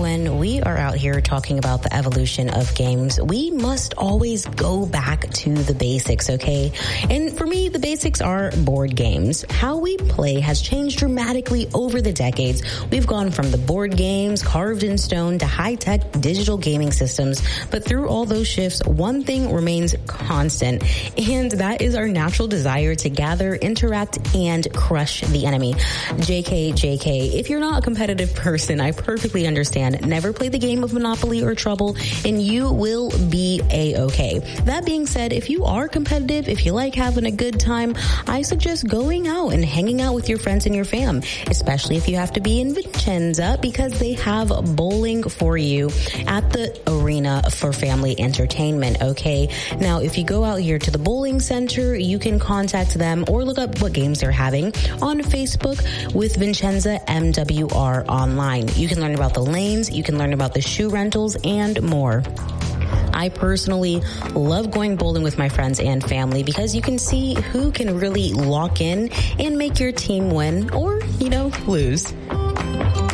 when we are out here talking about the evolution of games, we must always go back to the basics, okay? And for me, the basics are board games. How we play has changed dramatically over the decades. We've gone from the board games carved in stone to high-tech digital gaming systems. But through all those shifts, one thing remains constant, and that is our natural desire to gather, interact, and crush the enemy. JK, if you're not a competitive person, I perfectly understand. Never play the game of Monopoly or Trouble, and you will be A-okay. That being said, if you are competitive, if you like having a good time, I suggest going out and hanging out with your friends and your fam, especially if you have to be in Vincenza, because they have bowling for you at the arena for family entertainment, okay? Now, if you go out here to the bowling center, you can contact them or look up what games they're having on Facebook with Vincenza MWR online. You can learn about the lanes, you can learn about the shoe rentals, and more. I personally love going bowling with my friends and family because you can see who can really lock in and make your team win or, lose.